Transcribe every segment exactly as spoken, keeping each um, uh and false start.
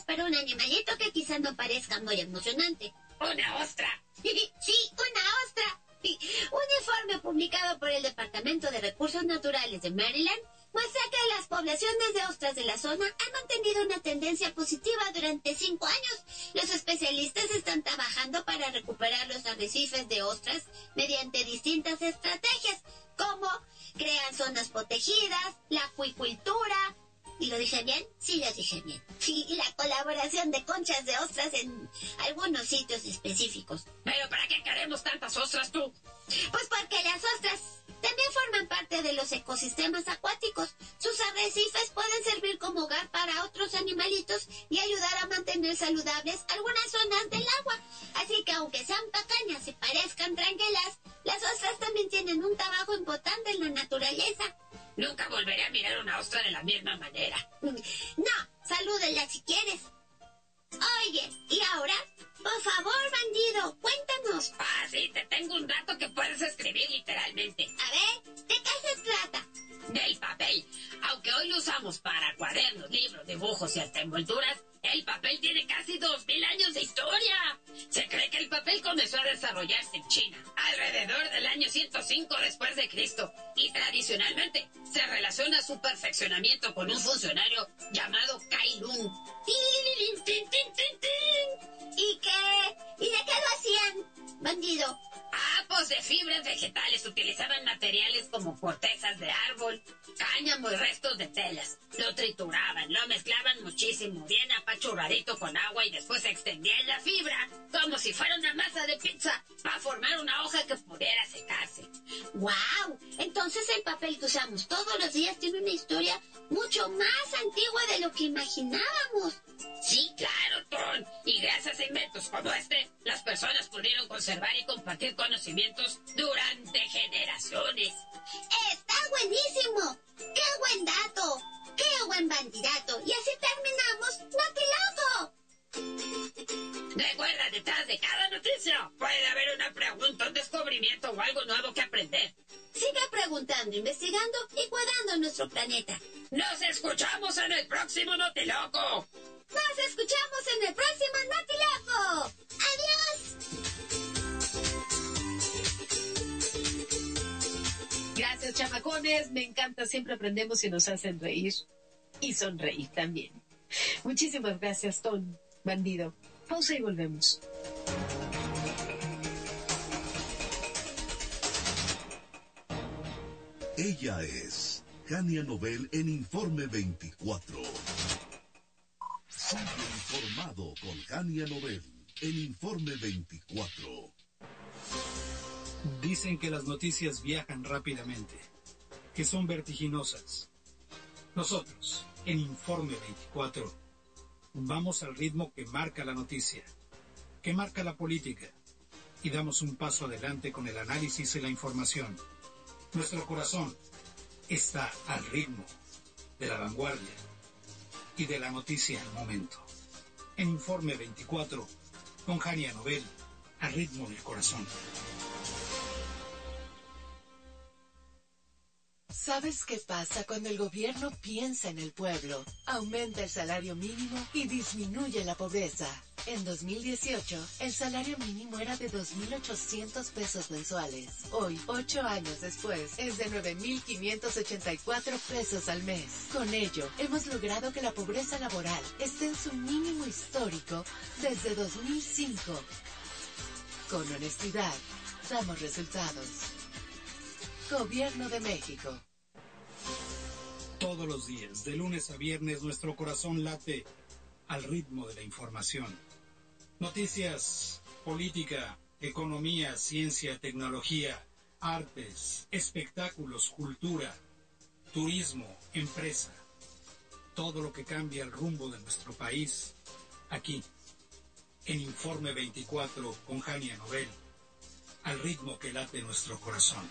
para un animalito que quizás no parezca muy emocionante. ¡Una ostra! Sí, una ostra. Un informe publicado por el Departamento de Recursos Naturales de Maryland muestra que las poblaciones de ostras de la zona han mantenido una tendencia positiva durante cinco años. Los especialistas están trabajando para recuperar los arrecifes de ostras mediante distintas estrategias, como crean zonas protegidas, la acuicultura. ¿Y lo dije bien? Sí, lo dije bien. Sí, y la colaboración de conchas de ostras en algunos sitios específicos. ¿Pero para qué queremos tantas ostras tú? Pues porque las ostras también forman parte de los ecosistemas acuáticos. Sus arrecifes pueden servir como hogar para otros animalitos y ayudar a mantener saludables algunas zonas del agua. Así que aunque sean pequeñas y parezcan tranquilas, las ostras también tienen un trabajo importante en la naturaleza. Nunca volveré a mirar una ostra de la misma manera. No, salúdenla si quieres. Oye, ¿y ahora? Por favor, bandido, cuéntanos. Ah, sí, te tengo un dato que puedes escribir literalmente. A ver, ¿de qué se trata? Del papel. Aunque hoy lo usamos para cuadernos, libros, dibujos y hasta envolturas, el papel tiene casi dos mil años de historia. Se cree que el papel comenzó a desarrollarse en China alrededor del año ciento cinco después de Cristo y tradicionalmente se relaciona su perfeccionamiento con un funcionario llamado Kai Lung. ¿Y qué? ¿Y de qué lo hacían, bandido? Ah, pues de fibras vegetales. Utilizaban materiales como cortezas de árbol, cáñamo y restos de telas. Lo trituraban, lo mezclaban muchísimo, bien apachurradito con agua y después se extendía en la fibra, como si fuera una masa de pizza, para formar una hoja que pudiera secarse. ¡Guau! Entonces el papel que usamos todos los días tiene una historia mucho más antigua de lo que imaginábamos. Sí, claro, Ton. Y gracias a inventos como este, las personas pudieron conservar y compartir conocimientos durante generaciones. ¡Está buenísimo! ¡Qué buen dato! ¡Qué buen bandidato! Y así terminamos Notiloco. Recuerda, detrás de cada noticia puede haber una pregunta, un descubrimiento o algo nuevo que aprender. Siga preguntando, investigando y cuidando nuestro planeta. ¡Nos escuchamos en el próximo Notiloco! ¡Nos escuchamos en el próximo Notiloco! ¡Adiós! Gracias, chamacones. Me encanta. Siempre aprendemos y nos hacen reír. Y sonreír también. Muchísimas gracias, Ton, bandido. Pausa y volvemos. Ella es Jania Nobel en Informe veinticuatro. Sigue informado con Jania Nobel en Informe veinticuatro. Dicen que las noticias viajan rápidamente, que son vertiginosas. Nosotros, en Informe veinticuatro, vamos al ritmo que marca la noticia, que marca la política, y damos un paso adelante con el análisis y la información. Nuestro corazón está al ritmo de la vanguardia y de la noticia al momento. En Informe veinticuatro, con Jania Nobel, al ritmo del corazón. ¿Sabes qué pasa cuando el gobierno piensa en el pueblo? Aumenta el salario mínimo y disminuye la pobreza. En dos mil dieciocho, el salario mínimo era de dos mil ochocientos pesos mensuales. Hoy, ocho años después, es de nueve mil quinientos ochenta y cuatro pesos al mes. Con ello, hemos logrado que la pobreza laboral esté en su mínimo histórico desde dos mil cinco. Con honestidad, damos resultados. Gobierno de México. Todos los días, de lunes a viernes, nuestro corazón late al ritmo de la información. Noticias, política, economía, ciencia, tecnología, artes, espectáculos, cultura, turismo, empresa. Todo lo que cambia el rumbo de nuestro país, aquí, en Informe veinticuatro con Jania Nobel, al ritmo que late nuestro corazón.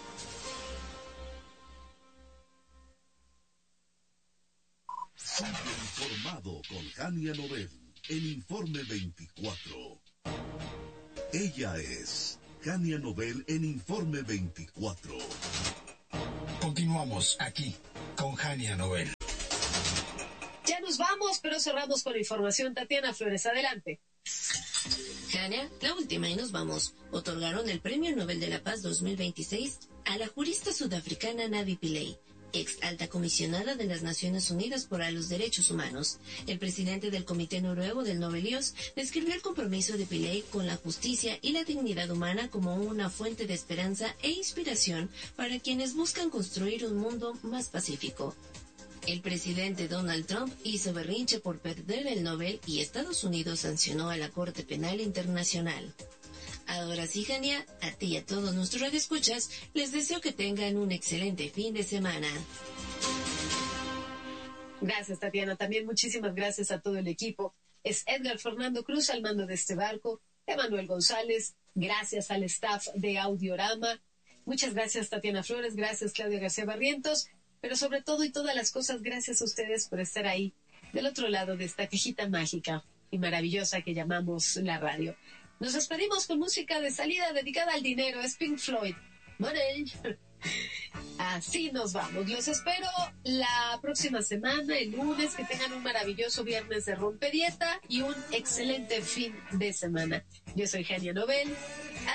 Sigue informado con Jania Nobel en Informe veinticuatro. Ella es Jania Nobel en Informe veinticuatro. Continuamos aquí con Jania Nobel. Ya nos nos vamos, pero cerramos con información. Tatiana Flores, adelante. Jania, la última y nos vamos. Otorgaron el Premio Nobel de la Paz dos mil veintiséis a la jurista sudafricana Navi Pillay, ex alta comisionada de las Naciones Unidas para los Derechos Humanos. El presidente del Comité Noruego del Nobelios describió el compromiso de Pillay con la justicia y la dignidad humana como una fuente de esperanza e inspiración para quienes buscan construir un mundo más pacífico. El presidente Donald Trump hizo berrinche por perder el Nobel y Estados Unidos sancionó a la Corte Penal Internacional. Ahora sí, Jania, a ti y a todos nuestros radioescuchas, les deseo que tengan un excelente fin de semana. Gracias, Tatiana. También muchísimas gracias a todo el equipo. Es Edgar Fernando Cruz al mando de este barco, Emanuel González, gracias al staff de Audiorama. Muchas gracias, Tatiana Flores, gracias, Claudia García Barrientos, pero sobre todo y todas las cosas, gracias a ustedes por estar ahí, del otro lado de esta cajita mágica y maravillosa que llamamos la radio. Nos despedimos con música de salida dedicada al dinero. Es Pink Floyd. Money. Así nos vamos. Los espero la próxima semana, el lunes. Que tengan un maravilloso viernes de rompedieta y un excelente fin de semana. Yo soy Jania Nobel.